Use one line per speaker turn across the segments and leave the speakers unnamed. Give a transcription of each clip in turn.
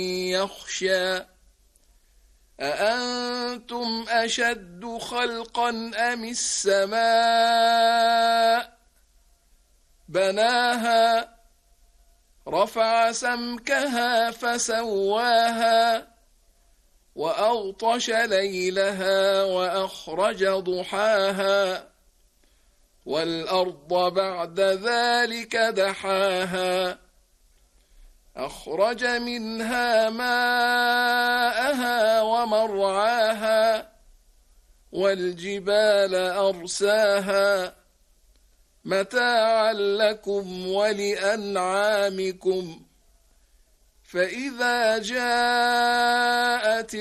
يخشى أأنتم أشد خلقا أم السماء بناها رفع سمكها فسواها وأغطش ليلها وأخرج ضحاها والأرض بعد ذلك دحاها أخرج منها ماءها ومرعاها والجبال أرساها متاعا لكم ولأنعامكم فإذا جاءت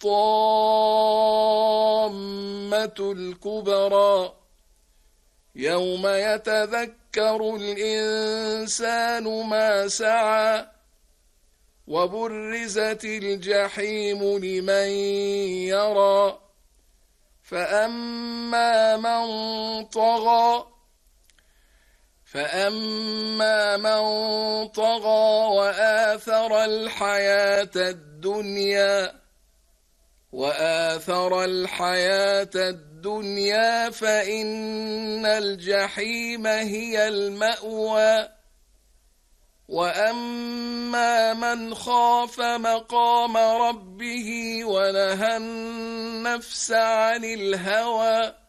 الطامة الكبرى يوم يتذكر الإنسان ما سعى وبرزت الجحيم لمن يرى فأما من طغى وآثر الحياة الدنيا فإن الجحيم هي المأوى وأما من خاف مقام ربه ونهى النفس عن الهوى